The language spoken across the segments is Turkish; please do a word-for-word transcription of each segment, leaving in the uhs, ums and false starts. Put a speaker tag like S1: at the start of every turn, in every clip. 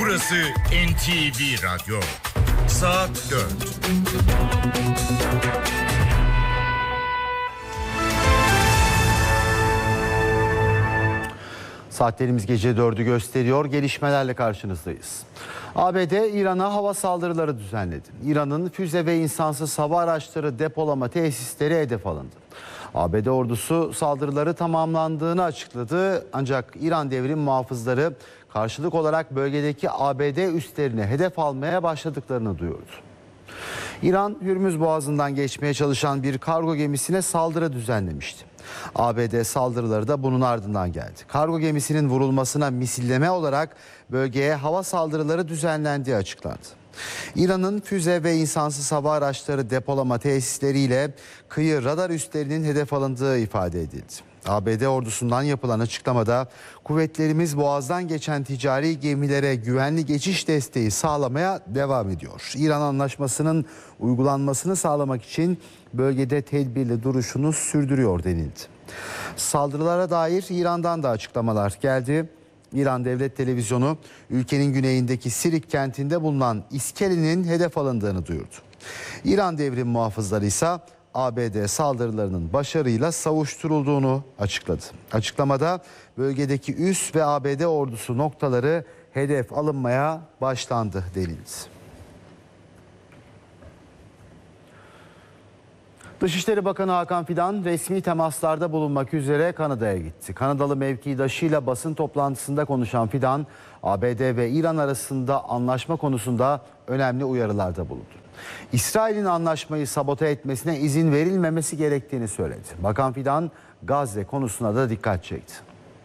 S1: Burası N T V Radyo. Saat dört.
S2: Saatlerimiz gece dördü gösteriyor. Gelişmelerle karşınızdayız. A B D İran'a hava saldırıları düzenledi. İran'ın füze ve insansız hava araçları depolama tesisleri hedef alındı. A B D ordusu saldırıları tamamlandığını açıkladı. Ancak İran devrim muhafızları karşılık olarak bölgedeki A B D üslerini hedef almaya başladıklarını duyurdu. İran, Hürmüz Boğazı'ndan geçmeye çalışan bir kargo gemisine saldırı düzenlemişti. A B D saldırıları da bunun ardından geldi. Kargo gemisinin vurulmasına misilleme olarak bölgeye hava saldırıları düzenlendiği açıklandı. İran'ın füze ve insansız hava araçları depolama tesisleriyle kıyı radar üslerinin hedef alındığı ifade edildi. A B D ordusundan yapılan açıklamada kuvvetlerimiz Boğaz'dan geçen ticari gemilere güvenli geçiş desteği sağlamaya devam ediyor. İran anlaşmasının uygulanmasını sağlamak için bölgede tedbirli duruşunu sürdürüyor denildi. Saldırılara dair İran'dan da açıklamalar geldi. İran Devlet Televizyonu ülkenin güneyindeki Sirik kentinde bulunan İskele'nin hedef alındığını duyurdu. İran devrim muhafızları ise A B D saldırılarının başarıyla savuşturulduğunu açıkladı. Açıklamada bölgedeki üs ve A B D ordusu noktaları hedef alınmaya başlandı denildi. Dışişleri Bakanı Hakan Fidan resmi temaslarda bulunmak üzere Kanada'ya gitti. Kanadalı mevkidaşıyla basın toplantısında konuşan Fidan, A B D ve İran arasında anlaşma konusunda önemli uyarılarda bulundu. İsrail'in anlaşmayı sabote etmesine izin verilmemesi gerektiğini söyledi. Bakan Fidan, Gazze konusuna da dikkat çekti.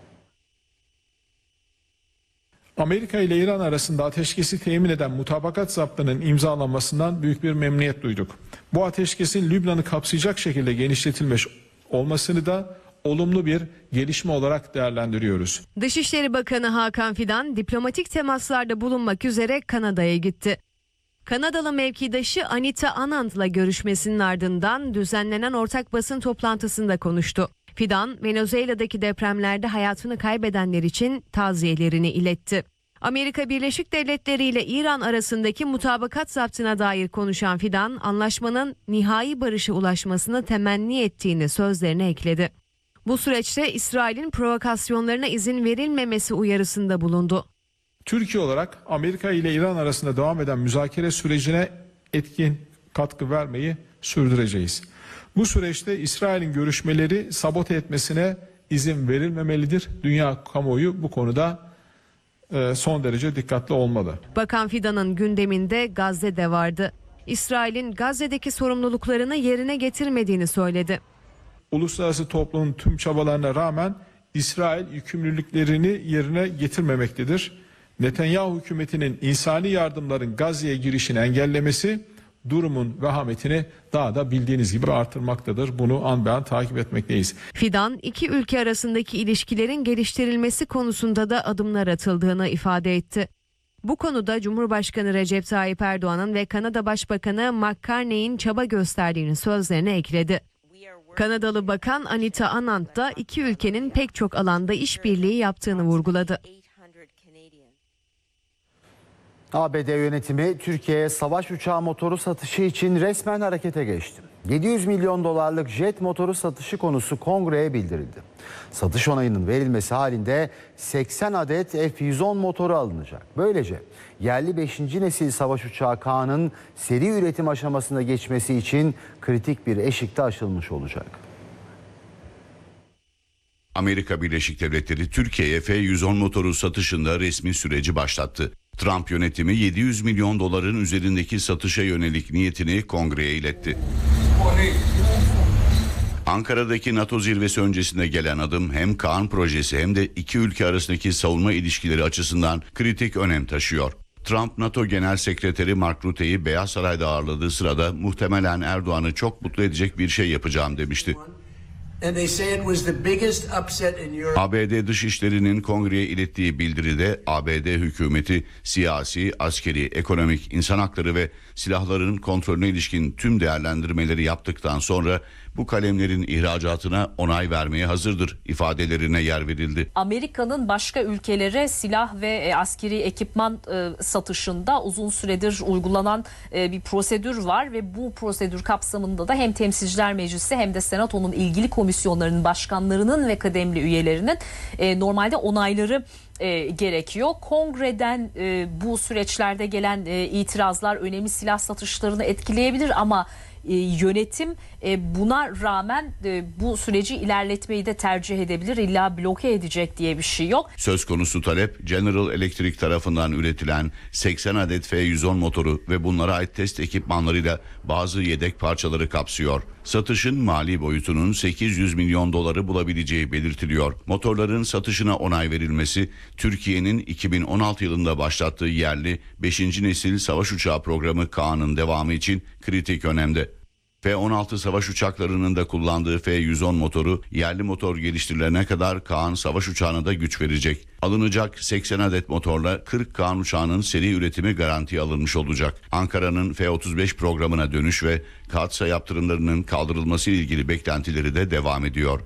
S3: Amerika ile İran arasında ateşkesi temin eden mutabakat zaptının imzalanmasından büyük bir memnuniyet duyduk. Bu ateşkesin Lübnan'ı kapsayacak şekilde genişletilmiş olmasını da olumlu bir gelişme olarak değerlendiriyoruz.
S4: Dışişleri Bakanı Hakan Fidan diplomatik temaslarda bulunmak üzere Kanada'ya gitti. Kanadalı mevkidaşı Anita Anand'la görüşmesinin ardından düzenlenen ortak basın toplantısında konuştu. Fidan, Venezuela'daki depremlerde hayatını kaybedenler için taziyelerini iletti. Amerika Birleşik Devletleri ile İran arasındaki mutabakat zaptına dair konuşan Fidan, anlaşmanın nihai barışa ulaşmasını temenni ettiğini sözlerine ekledi. Bu süreçte İsrail'in provokasyonlarına izin verilmemesi uyarısında bulundu.
S3: Türkiye olarak Amerika ile İran arasında devam eden müzakere sürecine etkin katkı vermeyi sürdüreceğiz. Bu süreçte İsrail'in görüşmeleri sabote etmesine izin verilmemelidir. Dünya kamuoyu bu konuda son derece dikkatli olmalı.
S4: Bakan Fidan'ın gündeminde Gazze de vardı. İsrail'in Gazze'deki sorumluluklarını yerine getirmediğini söyledi.
S3: Uluslararası toplumun tüm çabalarına rağmen İsrail yükümlülüklerini yerine getirmemektedir. Netanyahu hükümetinin insani yardımların Gazze'ye girişini engellemesi durumun vehametini daha da bildiğiniz gibi artırmaktadır. Bunu an be an takip etmekteyiz.
S4: Fidan, iki ülke arasındaki ilişkilerin geliştirilmesi konusunda da adımlar atıldığını ifade etti. Bu konuda Cumhurbaşkanı Recep Tayyip Erdoğan'ın ve Kanada Başbakanı McCartney'in çaba gösterdiğini sözlerine ekledi. Kanadalı Bakan Anita Anand da iki ülkenin pek çok alanda işbirliği yaptığını vurguladı.
S2: A B D yönetimi Türkiye'ye savaş uçağı motoru satışı için resmen harekete geçti. yedi yüz milyon dolarlık jet motoru satışı konusu kongreye bildirildi. Satış onayının verilmesi halinde seksen adet F yüz on motoru alınacak. Böylece yerli beşinci nesil savaş uçağı K'nın seri üretim aşamasına geçmesi için kritik bir eşikte aşılmış olacak.
S5: Amerika Birleşik Devletleri Türkiye'ye F yüz on motoru satışında resmi süreci başlattı. Trump yönetimi yedi yüz milyon doların üzerindeki satışa yönelik niyetini kongreye iletti. Ankara'daki NATO zirvesi öncesinde gelen adım hem Kaan projesi hem de iki ülke arasındaki savunma ilişkileri açısından kritik önem taşıyor. Trump, NATO Genel Sekreteri Mark Rutte'yi Beyaz Saray'da ağırladığı sırada muhtemelen Erdoğan'ı çok mutlu edecek bir şey yapacağım demişti. A B D Dışişleri'nin kongreye ilettiği bildiride A B D hükümeti siyasi, askeri, ekonomik, insan hakları ve silahların kontrolüne ilişkin tüm değerlendirmeleri yaptıktan sonra bu kalemlerin ihracatına onay vermeye hazırdır ifadelerine yer verildi.
S6: Amerika'nın başka ülkelere silah ve askeri ekipman satışında uzun süredir uygulanan bir prosedür var ve bu prosedür kapsamında da hem Temsilciler Meclisi hem de Senato'nun ilgili komisyonlarının başkanlarının ve kıdemli üyelerinin normalde onayları E, gerekiyor. Kongreden e, bu süreçlerde gelen e, itirazlar önemli silah satışlarını etkileyebilir ama e, yönetim e, buna rağmen e, bu süreci ilerletmeyi de tercih edebilir. İlla bloke edecek diye bir şey yok.
S5: Söz konusu talep General Electric tarafından üretilen seksen adet F yüz on motoru ve bunlara ait test ekipmanlarıyla bazı yedek parçaları kapsıyor. Satışın mali boyutunun sekiz yüz milyon doları bulabileceği belirtiliyor. Motorların satışına onay verilmesi Türkiye'nin iki bin on altı yılında başlattığı yerli beşinci nesil savaş uçağı programı Kaan'ın devamı için kritik önemde. F on altı savaş uçaklarının da kullandığı F yüz on motoru yerli motor geliştirilene kadar Kaan savaş uçağına da güç verecek. Alınacak seksen adet motorla kırk Kaan uçağının seri üretimi garantiye alınmış olacak. Ankara'nın F otuz beş programına dönüş ve Katsa yaptırımlarının kaldırılması ile ilgili beklentileri de devam ediyor.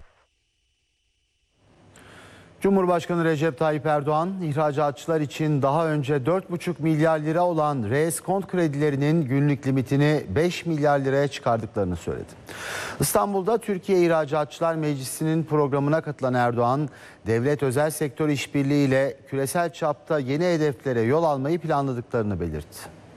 S2: Cumhurbaşkanı Recep Tayyip Erdoğan, ihracatçılar için daha önce dört buçuk milyar lira olan reeskont kredilerinin günlük limitini beş milyar liraya çıkardıklarını söyledi. İstanbul'da Türkiye İhracatçılar Meclisi'nin programına katılan Erdoğan, devlet özel sektör işbirliğiyle küresel çapta yeni hedeflere yol almayı planladıklarını belirtti.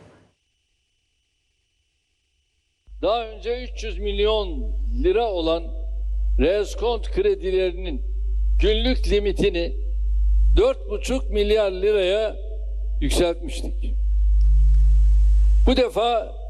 S7: Daha önce üç yüz milyon lira olan reeskont kredilerinin günlük limitini dört buçuk milyar liraya yükseltmiştik. Bu defa